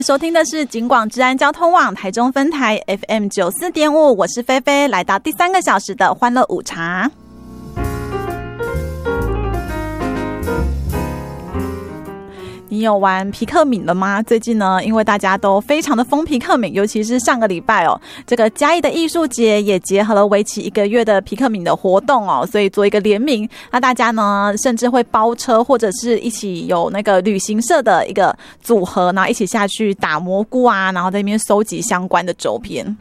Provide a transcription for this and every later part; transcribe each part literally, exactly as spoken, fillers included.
收听的是警广治安交通网台中分台 F M 九十四点五， 我是菲菲，来到第三个小时的欢乐午茶。你有玩皮克敏了吗？最近呢，因为大家都非常的疯皮克敏，尤其是上个礼拜哦，这个嘉义的艺术节也结合了为期一个月的皮克敏的活动哦，所以做一个联名，那大家呢甚至会包车或者是一起有那个旅行社的一个组合，然后一起下去打蘑菇啊，然后在那边收集相关的周边。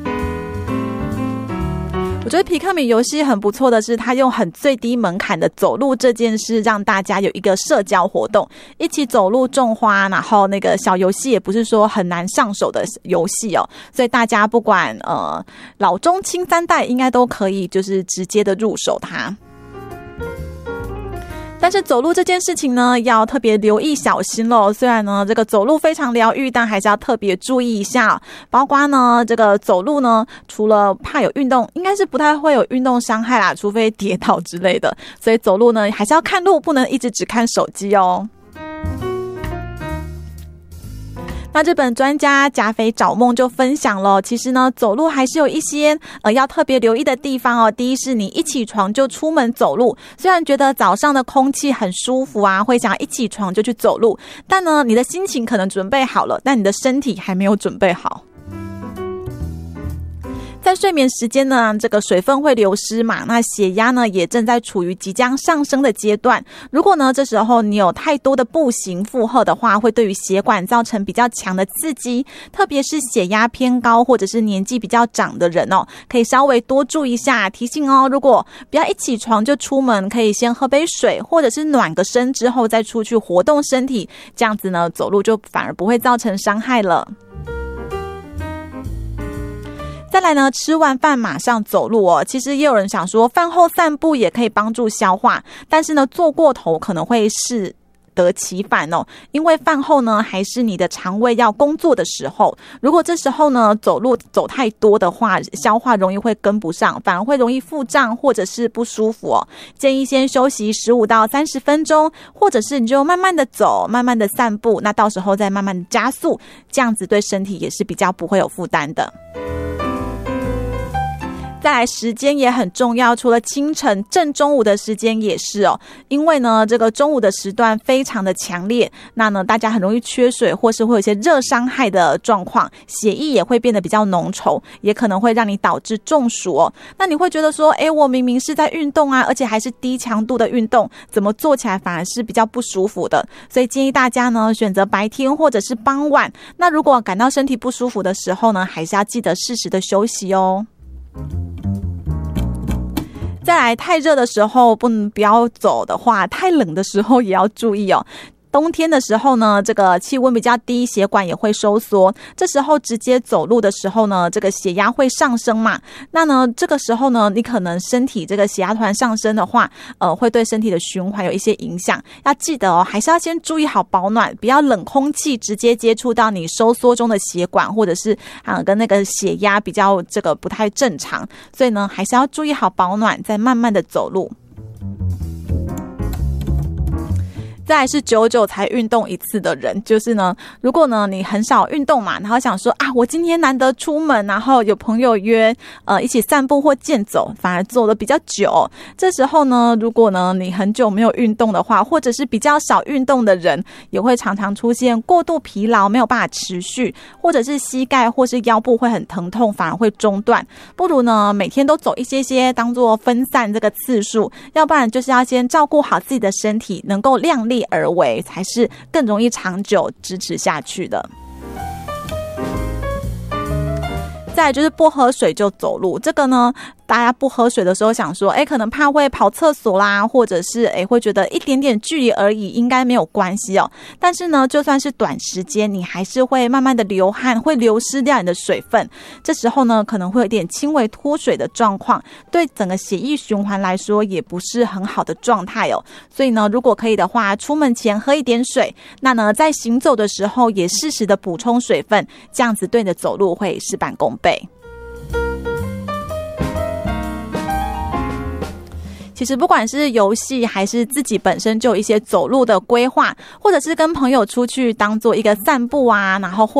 我觉得皮克敏游戏很不错的是，它用很最低门槛的走路这件事，让大家有一个社交活动，一起走路种花，然后那个小游戏也不是说很难上手的游戏哦，所以大家不管呃老中青三代应该都可以就是直接的入手它。但是走路这件事情呢，要特别留意小心咯。虽然呢，这个走路非常疗愈，但还是要特别注意一下。包括呢，这个走路呢，除了怕有运动，应该是不太会有运动伤害啦，除非跌倒之类的。所以走路呢，还是要看路，不能一直只看手机哦。那日本专家加菲找梦就分享了，其实呢，走路还是有一些呃要特别留意的地方哦。第一是你一起床就出门走路，虽然觉得早上的空气很舒服啊，会想一起床就去走路，但呢，你的心情可能准备好了，但你的身体还没有准备好。在睡眠时间呢，这个水分会流失嘛，那血压呢也正在处于即将上升的阶段。如果呢这时候你有太多的步行负荷的话，会对于血管造成比较强的刺激，特别是血压偏高或者是年纪比较长的人哦，可以稍微多注意一下。提醒哦，如果不要一起床就出门，可以先喝杯水，或者是暖个身之后再出去活动身体，这样子呢走路就反而不会造成伤害了。再来呢，吃完饭马上走路哦。其实也有人想说，饭后散步也可以帮助消化，但是呢，做过头可能会适得其反哦。因为饭后呢，还是你的肠胃要工作的时候，如果这时候呢走路走太多的话，消化容易会跟不上，反而会容易腹胀或者是不舒服哦。建议先休息十五到三十分钟，或者是你就慢慢的走，慢慢的散步，那到时候再慢慢的加速，这样子对身体也是比较不会有负担的。再来，时间也很重要，除了清晨，正中午的时间也是哦。因为呢，这个中午的时段非常的强烈，那呢，大家很容易缺水，或是会有一些热伤害的状况，血液也会变得比较浓稠，也可能会让你导致中暑哦。那你会觉得说，诶，我明明是在运动啊，而且还是低强度的运动，怎么做起来反而是比较不舒服的？所以建议大家呢，选择白天或者是傍晚。那如果感到身体不舒服的时候呢，还是要记得适时的休息哦。再来，太热的时候不能不要走的话，太冷的时候也要注意哦。冬天的时候呢，这个气温比较低，血管也会收缩，这时候直接走路的时候呢，这个血压会上升嘛，那呢这个时候呢，你可能身体这个血压突然上升的话，呃，会对身体的循环有一些影响，要记得哦，还是要先注意好保暖，不要冷空气直接接触到你收缩中的血管，或者是啊跟那个血压比较这个不太正常，所以呢，还是要注意好保暖，再慢慢的走路。再来是久久才运动一次的人，就是呢，如果呢你很少运动嘛，然后想说啊，我今天难得出门，然后有朋友约呃一起散步或健走，反而走的比较久。这时候呢，如果呢你很久没有运动的话，或者是比较少运动的人，也会常常出现过度疲劳，没有办法持续，或者是膝盖或是腰部会很疼痛，反而会中断。不如呢每天都走一些些，当做分散这个次数，要不然就是要先照顾好自己的身体，能够量力而为，才是更容易长久支持下去的。再来就是不喝水就走路，这个呢大家不喝水的时候想说，哎，可能怕会跑厕所啦，或者是哎会觉得一点点距离而已，应该没有关系哦。但是呢，就算是短时间，你还是会慢慢的流汗，会流失掉你的水分。这时候呢，可能会有点轻微脱水的状况，对整个血液循环来说也不是很好的状态哦。所以呢，如果可以的话，出门前喝一点水，那呢在行走的时候也适时的补充水分，这样子对你的走路会事半功倍。 其实不管是游戏还是自己本身就有一些走路的规划，或者是跟朋友出去当做一个散步啊，然后或